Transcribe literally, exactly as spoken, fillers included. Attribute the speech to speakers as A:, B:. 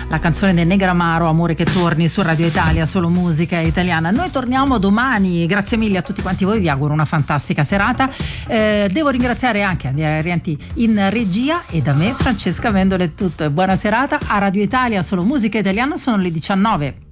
A: la canzone del Negramaro, Amore che torni, su Radio Italia, solo musica italiana. Noi torniamo domani, grazie mille a tutti quanti voi, vi auguro una fantastica serata. Eh, devo ringraziare anche Andrea Rianti in regia, e da me Francesca Vendola è tutto, e buona serata. A Radio Italia, solo musica italiana, sono le diciannove.